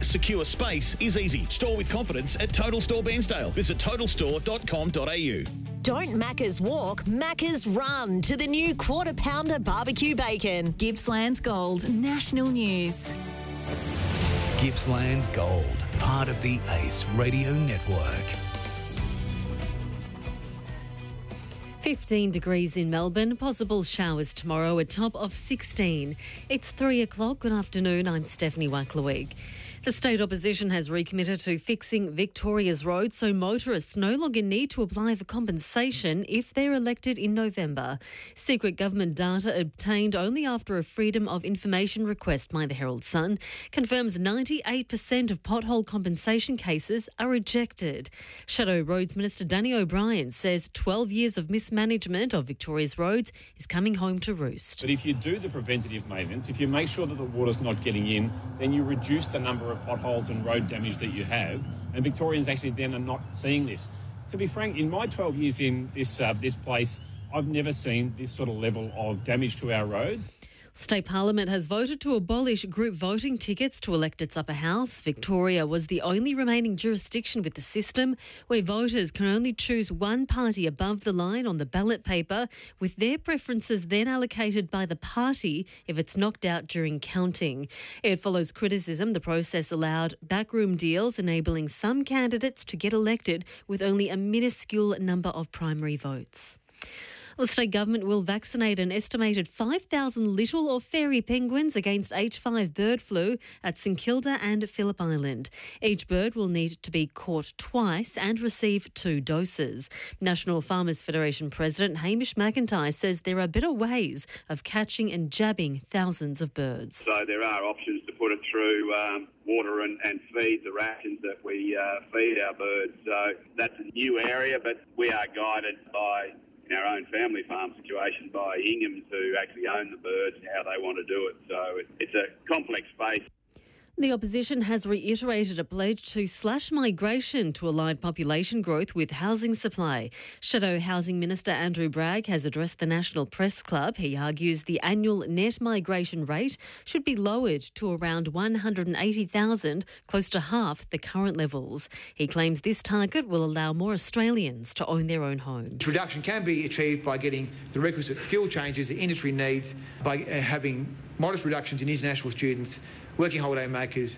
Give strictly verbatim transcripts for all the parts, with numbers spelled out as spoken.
secure space is easy. Store with confidence at Total Store Bairnsdale. Visit total store dot com dot a u. Don't Macca's walk, Macca's run to the new Quarter Pounder barbecue bacon. Gippsland's Gold, national news. Gippsland's Gold, part of the Ace Radio Network. fifteen degrees in Melbourne, possible showers tomorrow, a top of sixteen. It's three o'clock. Good afternoon, I'm Stephanie Waklawig. The state opposition has recommitted to fixing Victoria's roads so motorists no longer need to apply for compensation if they're elected in November. Secret government data obtained only after a Freedom of Information request by the Herald Sun confirms ninety-eight percent of pothole compensation cases are rejected. Shadow Roads Minister Danny O'Brien says twelve years of mismanagement of Victoria's roads is coming home to roost. But if you do the preventative maintenance, if you make sure that the water's not getting in, then you reduce the number of potholes and road damage that you have, and Victorians actually then are not seeing this. To be frank, in my twelve years in this uh, this place, I've never seen this sort of level of damage to our roads. State Parliament has voted to abolish group voting tickets to elect its upper house. Victoria was the only remaining jurisdiction with the system where voters can only choose one party above the line on the ballot paper, with their preferences then allocated by the party if it's knocked out during counting. It follows criticism the process allowed backroom deals, enabling some candidates to get elected with only a minuscule number of primary votes. The state government will vaccinate an estimated five thousand little or fairy penguins against H five bird flu at St Kilda and Phillip Island. Each bird will need to be caught twice and receive two doses. National Farmers Federation President Hamish McIntyre says there are better ways of catching and jabbing thousands of birds. So there are options to put it through um, water and, and feed, the rations that we uh, feed our birds. So that's a new area, but we are guided by in our own family farm situation by Inghams, who actually own the birds and how they want to do it. So it, it's a complex space. The opposition has reiterated a pledge to slash migration to align population growth with housing supply. Shadow Housing Minister Andrew Bragg has addressed the National Press Club. He argues the annual net migration rate should be lowered to around one hundred eighty thousand, close to half the current levels. He claims this target will allow more Australians to own their own homes. Reduction can be achieved by getting the requisite skill changes the industry needs, by having modest reductions in international students, working holiday makers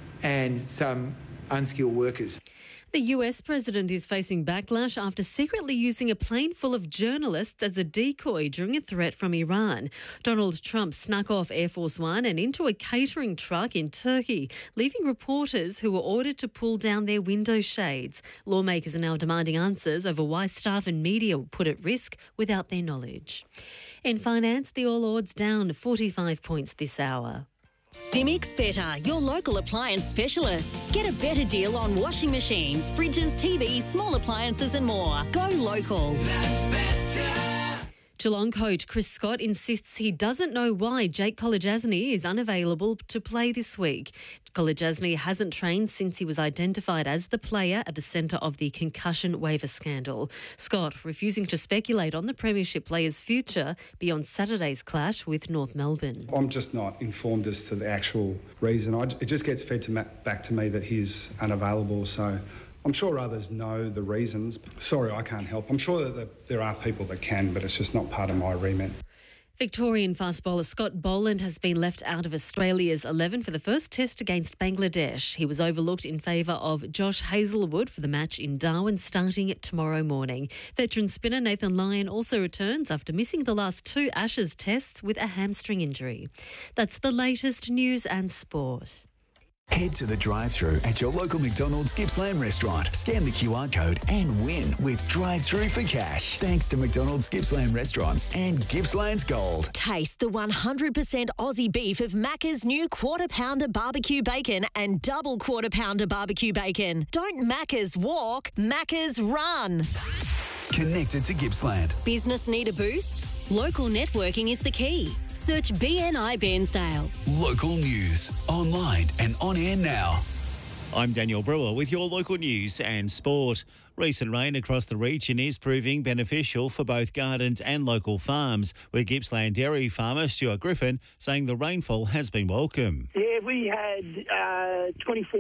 and some unskilled workers. The U S president is facing backlash after secretly using a plane full of journalists as a decoy during a threat from Iran. Donald Trump snuck off Air Force One and into a catering truck in Turkey, leaving reporters who were ordered to pull down their window shades. Lawmakers are now demanding answers over why staff and media were put at risk without their knowledge. In finance, the All Ords down forty-five points this hour. Simics Better, your local appliance specialists. Get a better deal on washing machines, fridges, T Vs, small appliances and more. Go local. That's better. Geelong coach Chris Scott insists he doesn't know why Jake Kolodjasny is unavailable to play this week. Kolodjasny hasn't trained since he was identified as the player at the centre of the concussion waiver scandal. Scott refusing to speculate on the premiership player's future beyond Saturday's clash with North Melbourne. I'm just not informed as to the actual reason. I, it just gets fed to ma- back to me that he's unavailable, so I'm sure others know the reasons. Sorry, I can't help. I'm sure that the, there are people that can, but it's just not part of my remit. Victorian fast bowler Scott Boland has been left out of Australia's eleven for the first test against Bangladesh. He was overlooked in favour of Josh Hazlewood for the match in Darwin starting tomorrow morning. Veteran spinner Nathan Lyon also returns after missing the last two Ashes tests with a hamstring injury. That's the latest news and sport. Head to the drive-thru at your local McDonald's Gippsland restaurant. Scan the Q R code and win with drive-thru for cash. Thanks to McDonald's Gippsland restaurants and Gippsland's Gold. Taste the one hundred percent Aussie beef of Macca's new Quarter Pounder barbecue bacon and double Quarter Pounder barbecue bacon. Don't Macca's walk, Macca's run. Connected to Gippsland. Business need a boost? Local networking is the key. Search B N I Bairnsdale. Local news, online and on air now. I'm Daniel Brewer with your local news and sport. Recent rain across the region is proving beneficial for both gardens and local farms, with Gippsland dairy farmer Stuart Griffin saying the rainfall has been welcome. Yeah, we had uh, twenty-four